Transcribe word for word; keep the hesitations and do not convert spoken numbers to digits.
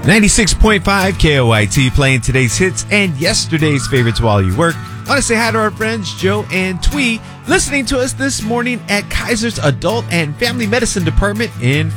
ninety-six point five K O I T playing today's hits and yesterday's favorites while you work. I want to say hi to our friends Joe and Twee listening to us this morning at Kaiser's Adult and Family Medicine Department in